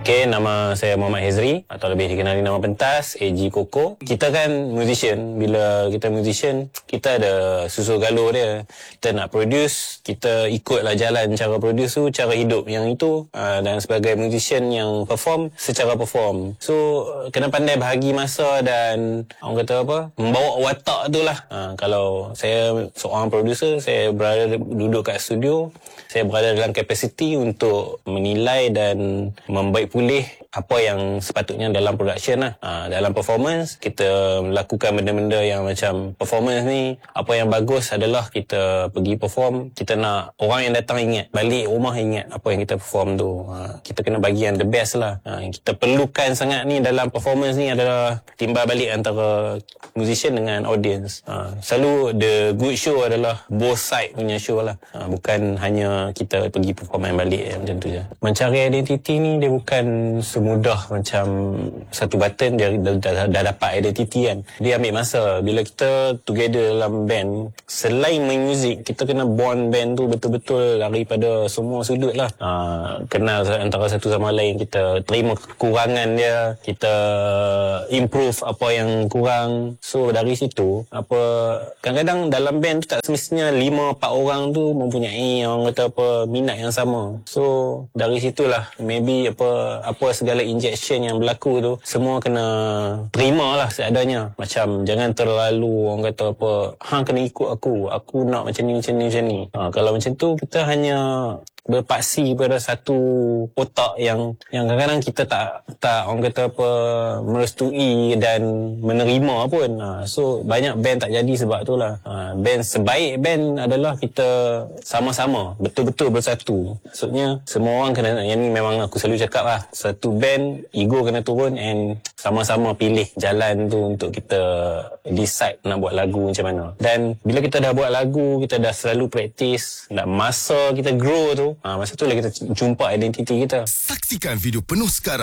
Okay, nama saya Muhammad Hezri atau lebih dikenali nama pentas AG Koko. Kita kan musician. Bila kita musician, kita ada susul galur dia. Kita nak produce, kita ikutlah jalan cara produce tu, cara hidup yang itu. Dan sebagai musician yang perform, secara perform. So, kena pandai bahagi masa dan orang kata apa, membawa watak tu lah. Kalau saya seorang producer, saya berada duduk kat studio, saya berada dalam kapasiti untuk menilai dan membaik pulih apa yang sepatutnya dalam production lah. Dalam performance, kita melakukan benda-benda yang macam performance ni, apa yang bagus adalah kita pergi perform, kita nak orang yang datang ingat, balik rumah ingat apa yang kita perform tu. Kita kena bagi yang the best lah. Yang kita perlukan sangat ni dalam performance ni adalah timbal balik antara musician dengan audience. Selalu the good show adalah both side punya show lah. Bukan hanya kita pergi perform and balik macam tu je. Mencari identiti ni dia bukan semudah macam satu button dia dah dapat identiti kan. Dia ambil masa. Bila kita together dalam band, selain main muzik, kita kena bond band tu betul-betul daripada semua sudut lah. Kenal antara satu sama lain, kita terima kekurangan dia, kita improve apa yang kurang. So dari situ, kadang-kadang dalam band tu tak semestinya 5-4 orang tu mempunyai orang kata minat yang sama. So dari situlah maybe apa segala injection yang berlaku tu semua kena terima lah seadanya. Macam jangan terlalu orang kata kena ikut aku nak macam ni. Kalau macam tu kita hanya berpaksi pada satu otak yang kadang-kadang kita tak orang kata merestui dan menerima pun. So banyak band tak jadi sebab itulah. Band sebaik band adalah kita sama-sama betul-betul bersatu. Maksudnya semua orang kena, yang ni memang aku selalu cakap lah, satu band ego kena turun and sama-sama pilih jalan tu untuk kita decide nak buat lagu macam mana. Dan bila kita dah buat lagu, kita dah selalu praktis, dah masa kita grow tu, masa tu lah kita jumpa identiti kita. Saksikan video penuh sekarang